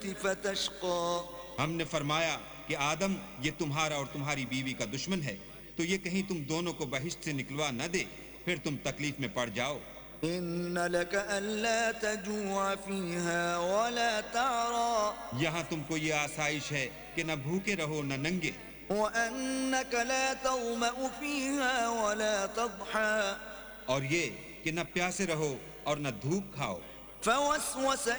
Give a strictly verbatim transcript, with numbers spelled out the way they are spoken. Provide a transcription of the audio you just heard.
فتشقى हमने फरमाया कि आदम ये तुम्हारा और तुम्हारी बीवी का दुश्मन है, तो ये कहीं तुम दोनों को बहिश्त से निकलवा न दे, फिर तुम तकलीफ में पड़ जाओ। إن لك ألا تجوع فيها ولا تعرى यहाँ तुमको ये आसाइश है कि न भूखे रहो न नंगे, وأنك لا تظمأ فيها ولا تضحى और ये कि न प्यासे रहो और न धूप खाओ। فوسوس